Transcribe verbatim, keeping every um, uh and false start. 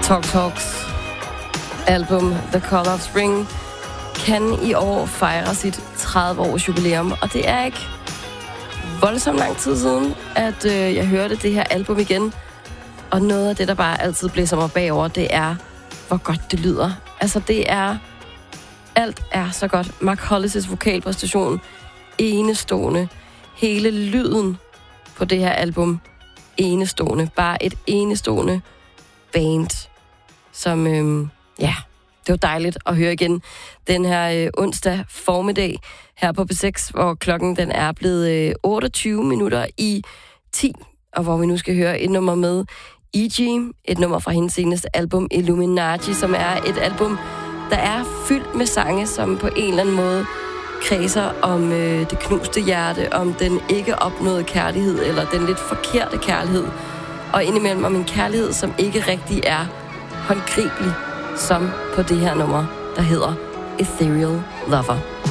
Talk Talks album The Color of Spring kan i år fejre sit tredive års jubilæum, og det er ikke voldsomt lang tid siden, at øh, jeg hørte det her album igen. Og noget af det, der bare altid blæser mig bagover, det er, hvor godt det lyder. Altså, det er... Alt er så godt. Mark Hollis' vokalpræstation, enestående. Hele lyden på det her album, enestående. Bare et enestående band, som... Øhm, ja, det var dejligt at høre igen den her øh, onsdag formiddag her på P seks, hvor klokken den er blevet øh, otteogtyve minutter i ti, og hvor vi nu skal høre et nummer med E G, et nummer fra hendes seneste album Illuminati, som er et album, der er fyldt med sange, som på en eller anden måde kredser om øh, det knuste hjerte, om den ikke opnåede kærlighed, eller den lidt forkerte kærlighed, og indimellem om en kærlighed, som ikke rigtig er håndgribelig, som på det her nummer, der hedder Ethereal Lover.